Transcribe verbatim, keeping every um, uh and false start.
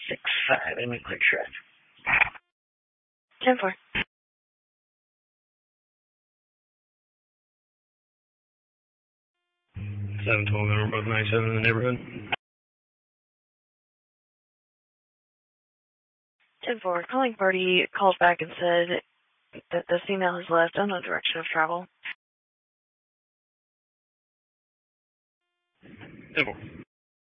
six five. Let me click shred. ten four. seven twelve, we're both nine seven in the neighborhood. ten four. Calling party called back and said that the female has left on no direction of travel. ten four.